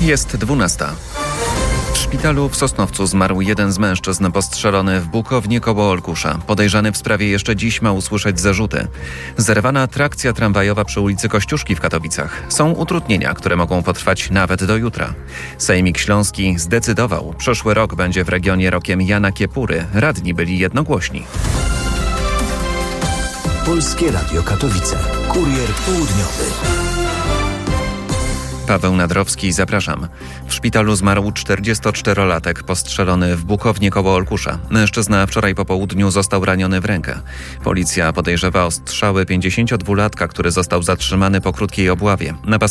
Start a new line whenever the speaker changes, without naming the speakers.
Jest 12. W szpitalu w Sosnowcu zmarł jeden z mężczyzn postrzelony w Bukownie koło Olkusza. Podejrzany w sprawie jeszcze dziś ma usłyszeć zarzuty. Zerwana atrakcja tramwajowa przy ulicy Kościuszki w Katowicach. Są utrudnienia, które mogą potrwać nawet do jutra. Sejmik Śląski zdecydował, przyszły rok będzie w regionie rokiem Jana Kiepury. Radni byli jednogłośni.
Polskie Radio Katowice. Kurier południowy.
Paweł Nadrowski, zapraszam. W szpitalu zmarł 44-latek postrzelony w Bukownie koło Olkusza. Mężczyzna wczoraj po południu został raniony w rękę. Policja podejrzewa o strzały 52-latka, który został zatrzymany po krótkiej obławie.